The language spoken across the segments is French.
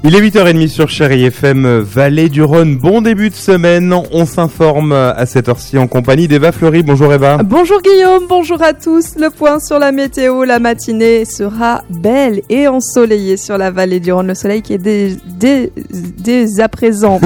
Il est 8h30 sur Chérie FM, Vallée du Rhône. Bon début de semaine. On s'informe à cette heure-ci en compagnie d'Eva Fleury. Bonjour Eva. Bonjour Guillaume, bonjour à tous. Le point sur la météo. La matinée sera belle et ensoleillée sur la Vallée du Rhône. Le soleil qui est dès à présent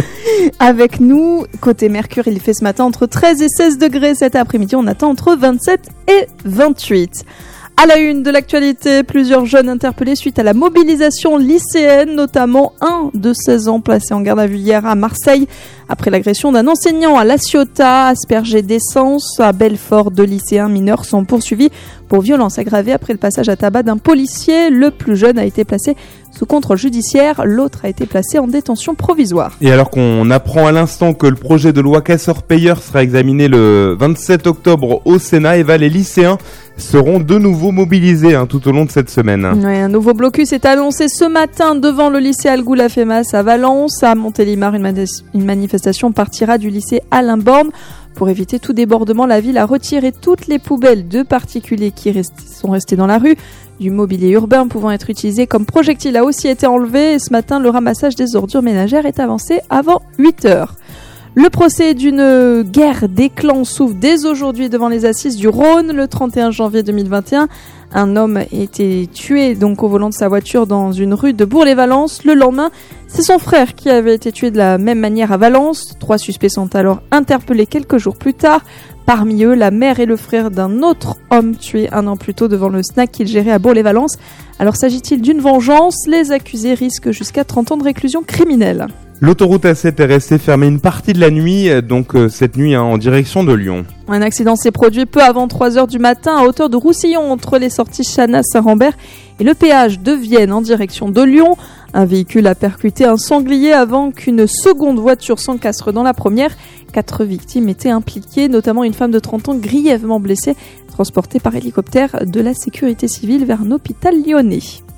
avec nous. Côté Mercure, il fait ce matin entre 13 et 16 degrés. Cet après-midi, on attend entre 27 et 28. À la une de l'actualité, plusieurs jeunes interpellés suite à la mobilisation lycéenne, notamment un de 16 ans placé en garde à vue hier à Marseille après l'agression d'un enseignant à La Ciotat, aspergé d'essence. À Belfort, 2 lycéens mineurs sont poursuivis pour violence aggravée après le passage à tabac d'un policier. Le plus jeune a été placé sous contrôle judiciaire, l'autre a été placé en détention provisoire. Et alors qu'on apprend à l'instant que le projet de loi casseurs-payeurs sera examiné le 27 octobre au Sénat, Eva, les lycéens seront de nouveau mobilisés tout au long de cette semaine. Ouais, un nouveau blocus est annoncé ce matin devant le lycée Algoula-Fémas à Valence. À Montélimar, une manifestation partira du lycée Alain Borne. Pour éviter tout débordement, la ville a retiré toutes les poubelles de particuliers qui sont restés dans la rue. Du mobilier urbain pouvant être utilisé comme projectile a aussi été enlevé. Et ce matin, le ramassage des ordures ménagères est avancé avant 8h. Le procès d'une guerre des clans s'ouvre dès aujourd'hui devant les assises du Rhône. Le 31 janvier 2021, un homme a été tué au volant de sa voiture dans une rue de Bourg-les-Valences. Le lendemain, c'est son frère qui avait été tué de la même manière à Valence. 3 suspects sont alors interpellés quelques jours plus tard. Parmi eux, la mère et le frère d'un autre homme tué 1 an plus tôt devant le snack qu'il gérait à Bourg-les-Valences. Alors s'agit-il d'une vengeance ? Les accusés risquent jusqu'à 30 ans de réclusion criminelle. L'autoroute A7 est restée fermée une partie de la nuit, cette nuit en direction de Lyon. Un accident s'est produit peu avant 3h du matin à hauteur de Roussillon entre les sorties Chanas-Saint-Rambert et le péage de Vienne en direction de Lyon. Un véhicule a percuté un sanglier avant qu'une seconde voiture s'encastre dans la première. 4 victimes étaient impliquées, notamment une femme de 30 ans grièvement blessée, transportée par hélicoptère de la sécurité civile vers un hôpital lyonnais.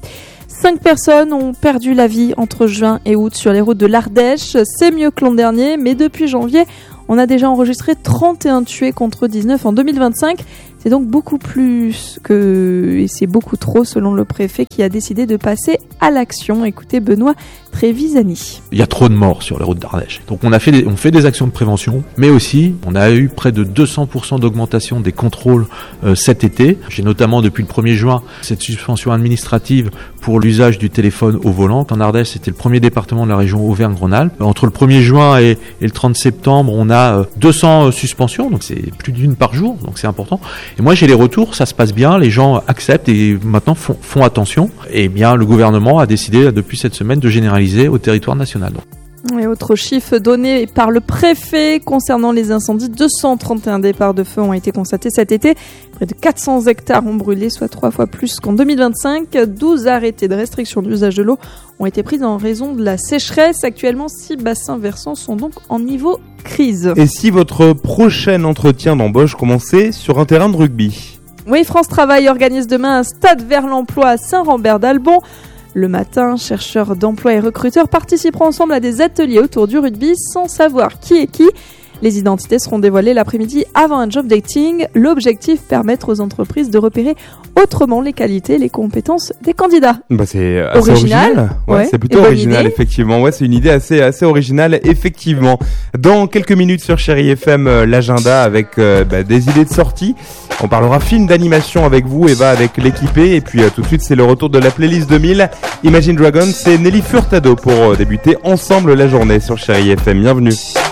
5 personnes ont perdu la vie entre juin et août sur les routes de l'Ardèche. C'est mieux que l'an dernier, mais depuis janvier, on a déjà enregistré 31 tués contre 19 en 2025. C'est donc beaucoup plus et c'est beaucoup trop selon le préfet qui a décidé de passer à l'action. Écoutez Benoît Trévisani. Il y a trop de morts sur les routes d'Ardèche. Donc on fait des actions de prévention, mais aussi on a eu près de 200% d'augmentation des contrôles cet été. J'ai notamment depuis le 1er juin cette suspension administrative pour l'usage du téléphone au volant. En Ardèche, c'était le premier département de la région Auvergne-Rhône-Alpes. Entre le 1er juin et le 30 septembre, on a 200 suspensions, donc c'est plus d'une par jour, donc c'est important. Et moi j'ai les retours, ça se passe bien, les gens acceptent et maintenant font attention. Et bien le gouvernement a décidé depuis cette semaine de généraliser au territoire national. Et autre chiffre donné par le préfet concernant les incendies, 231 départs de feu ont été constatés cet été. Près de 400 hectares ont brûlé, soit 3 fois plus qu'en 2025. 12 arrêtés de restriction d'usage de l'eau ont été pris en raison de la sécheresse. Actuellement, 6 bassins versants sont donc en niveau crise. Et si votre prochain entretien d'embauche commençait sur un terrain de rugby ? Oui, France Travail organise demain un stade vers l'emploi à Saint-Rambert-d'Albon. Le matin, chercheurs d'emploi et recruteurs participeront ensemble à des ateliers autour du rugby sans savoir qui est qui. Les identités seront dévoilées l'après-midi avant un job dating. L'objectif, permettre aux entreprises de repérer autrement les qualités et les compétences des candidats. C'est assez original. Ouais, c'est plutôt original, effectivement. Ouais, c'est une idée assez originale, effectivement. Dans quelques minutes sur Chérie FM, l'agenda avec des idées de sortie. On parlera film d'animation avec vous, Eva, avec l'équipée. Et puis tout de suite, c'est le retour de la playlist 2000. Imagine Dragons, c'est Nelly Furtado pour débuter ensemble la journée sur Chérie FM. Bienvenue.